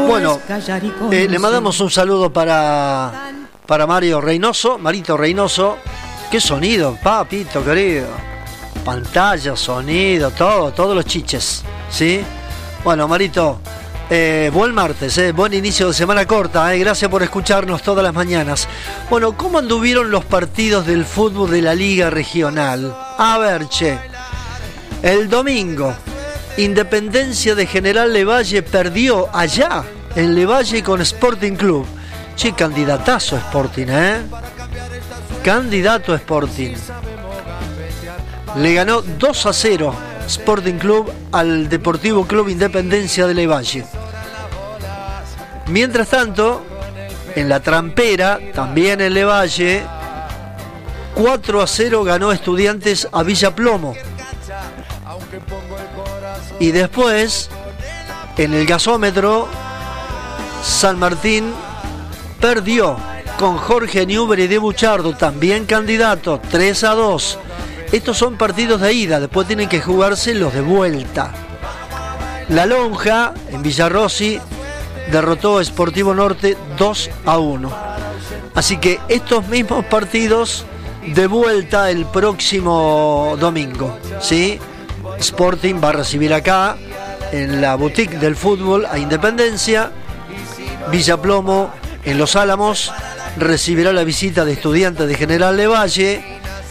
Bueno, le mandamos un saludo para Marito Reynoso. Qué sonido, papito querido. Pantalla, sonido, todos los chiches, ¿sí? Bueno, Marito, buen martes, buen inicio de semana corta, gracias por escucharnos todas las mañanas. Bueno, ¿cómo anduvieron los partidos del fútbol de la Liga Regional? A ver, el domingo, Independencia de General Lavalle perdió allá en Lavalle con Sporting Club. Candidatazo Sporting, Candidato Sporting. Le ganó 2-0 Sporting Club al Deportivo Club Independencia de Lavalle. Mientras tanto, en la Trampera, también en Lavalle, 4-0 ganó Estudiantes a Villa Plomo. Y después, en el gasómetro, San Martín perdió con Jorge Newbery de Buchardo, también candidato, 3-2. Estos son partidos de ida, después tienen que jugarse los de vuelta. La Lonja, en Villarrossi, derrotó a Sportivo Norte 2-1. Así que estos mismos partidos de vuelta el próximo domingo, ¿sí? Sporting va a recibir acá, en la boutique del fútbol, a Independencia. Villa Plomo, en Los Álamos, recibirá la visita de Estudiantes de General Lavalle.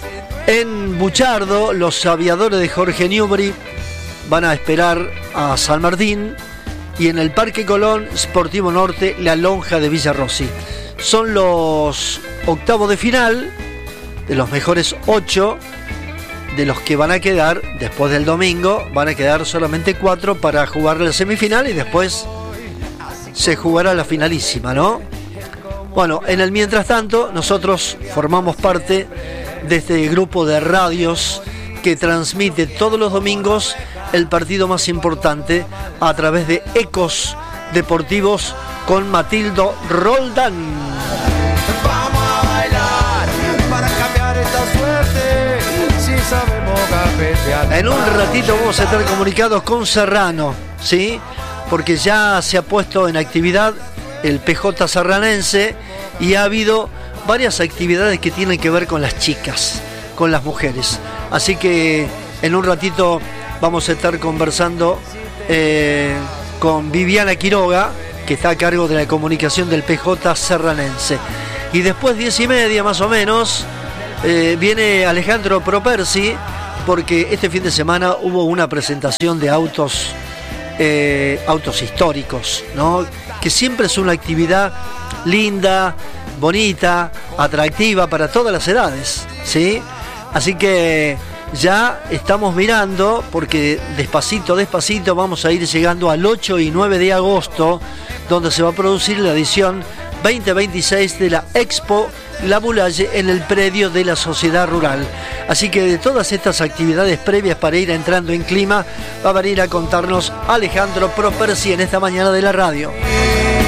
En Buchardo, los aviadores de Jorge Newbery van a esperar a San Martín. Y en el Parque Colón, Sportivo Norte, la Lonja de Villarrossi. Son los octavos de final, de los mejores 8, de los que van a quedar, después del domingo, van a quedar solamente 4 para jugar la semifinal y después se jugará la finalísima, ¿no? Bueno, en el mientras tanto, nosotros formamos parte de este grupo de radios que transmite todos los domingos el partido más importante a través de Ecos Deportivos con Matildo Roldán. Vamos a bailar para cambiar esta suerte, si sabemos cafetear. En un ratito vamos a estar comunicados con Serrano, ¿sí? Porque ya se ha puesto en actividad el PJ serranense y ha habido varias actividades que tienen que ver con las chicas, con las mujeres. Así que en un ratito vamos a estar conversando con Viviana Quiroga, que está a cargo de la comunicación del PJ serranense. Y después 10:30 más o menos viene Alejandro Propersi, porque este fin de semana hubo una presentación de autos históricos, ¿no? Que siempre es una actividad linda, bonita, atractiva para todas las edades, ¿sí? Así que ya estamos mirando, porque despacito vamos a ir llegando al 8 y 9 de agosto, donde se va a producir la edición 2026 de la Expo La Bulalle en el predio de la Sociedad Rural. Así que de todas estas actividades previas para ir entrando en clima, va a venir a contarnos Alejandro Propersi en esta mañana de la radio.